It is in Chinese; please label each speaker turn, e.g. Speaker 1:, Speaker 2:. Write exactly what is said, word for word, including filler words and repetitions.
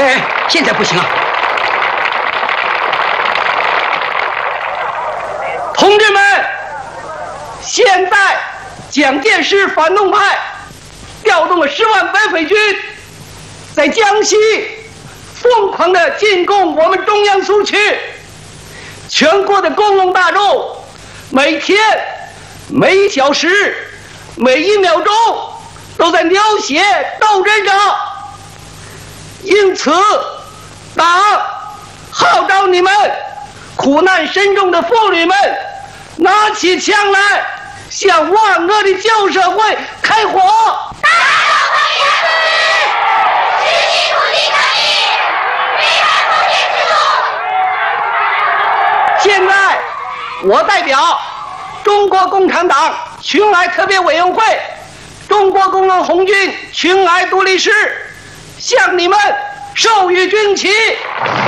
Speaker 1: 哎哎，现在不行啊！同志们，现在蒋介石反动派调动了十万白匪军，在江西疯狂地进攻我们中央苏区。全国的公共大众每天、每一小时、每一秒钟都在流血斗争着。因此，党号召你们苦难深重的妇女们拿起枪来，向万恶的旧社会开火！
Speaker 2: 打倒封建社会，实行土地改革，推翻封建制度。
Speaker 1: 现在，我代表中国共产党群癌特别委员会、中国工农红军群癌独立师，向你们授予军旗。